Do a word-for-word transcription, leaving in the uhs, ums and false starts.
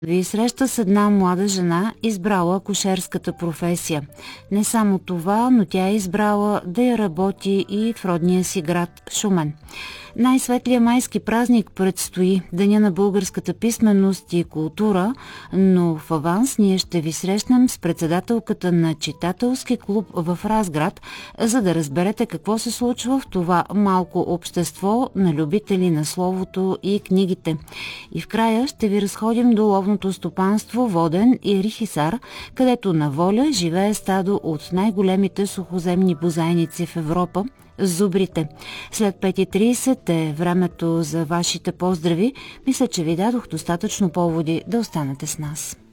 Ви среща с една млада жена, избрала акушерската професия. Не само това, но тя е избрала да я работи и в родния си град Шумен. Най-светлия майски празник предстои, Деня на българската писменост и култура, но в аванс ние ще ви срещнем с председателката на читателски клуб в Разград, за да разберете какво се случва в това малко общество на любители на словото и книгите. И в края ще ви разходим до ловното стопанство Воден и Рихисар, където на воля живее стадо от най-големите сухоземни бозайници в Европа – зубрите. След пет и трийсет е времето за вашите поздрави. Мисля, че ви дадох достатъчно поводи да останете с нас.